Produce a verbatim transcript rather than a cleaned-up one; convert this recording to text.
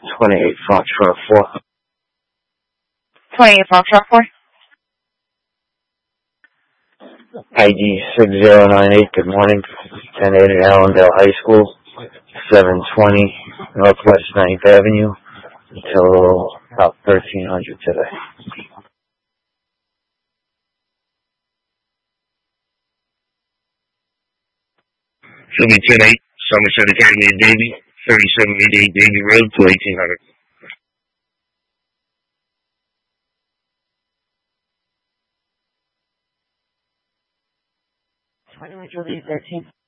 twenty-eight Foxtrot four. twenty-eight Foxtrot four. I D six zero nine eight, good morning. ten eighty Allendale High School, seven twenty Northwest ninth Avenue, until about thirteen hundred today. Should be ten eight, Somerset Academy in Davie, thirty-seven eighty-eight Davie Road to eighteen hundred. twenty-one Julie thirteen.